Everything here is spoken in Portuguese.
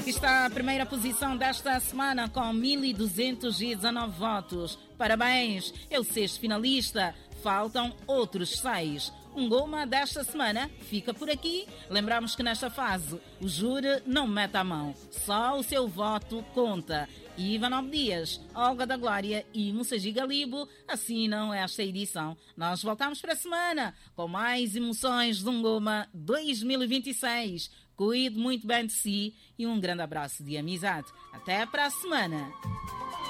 Aqui está a primeira posição desta semana com 1.219 votos. Parabéns, é o sexto finalista. Faltam outros 6. Um Goma desta semana fica por aqui. Lembramos que nesta fase o júri não mete a mão, só o seu voto conta. Ivanov Dias, Olga da Glória e Mussagi Galibo assinam esta edição. Nós voltamos para a semana com mais emoções de um Goma 2026. Cuide muito bem de si e um grande abraço de amizade. Até para a semana.